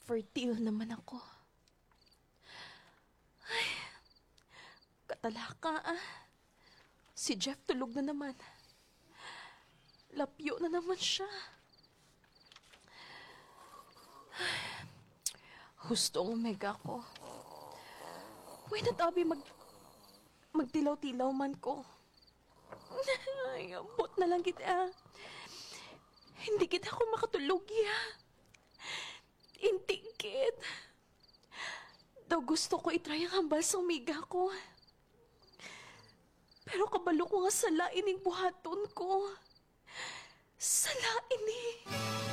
Fertile naman ako. Ay, katalaka ah. Si Jeff tulog na naman. Lapyo na naman siya. Ay, hustong omega ko. Uy, natabi magtilaw-tilaw man ko. Ay, ambot na lang kita. Hindi kita ako makatulog ya. Intikit. Daw gusto ko itry ang hambal sa umiga ko. Pero kabalo ko nga sala ining buhaton ko. Sala ini.